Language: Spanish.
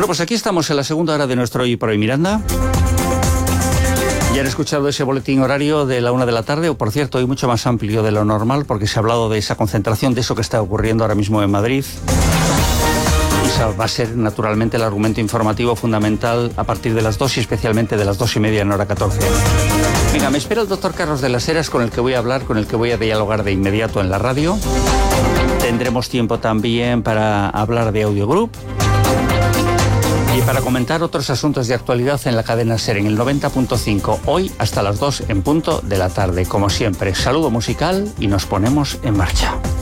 Bueno, pues aquí estamos en la segunda hora de nuestro Hoy por Hoy Miranda. Ya han escuchado ese boletín horario de la 1 de la tarde, o por cierto, hoy mucho más amplio de lo normal, porque se ha hablado de esa concentración, de eso que está ocurriendo ahora mismo en Madrid. Y esa va a ser, naturalmente, el argumento informativo fundamental a partir de las 2 y especialmente de las 2:30 en hora 14. Venga, me espera el doctor Carlos de las Heras, con el que voy a hablar, con el que voy a dialogar de inmediato en la radio. Tendremos tiempo también para hablar de Audio Group y para comentar otros asuntos de actualidad en la cadena SER en el 90.5, hoy hasta las 2 en punto de la tarde. Como siempre, saludo musical y nos ponemos en marcha.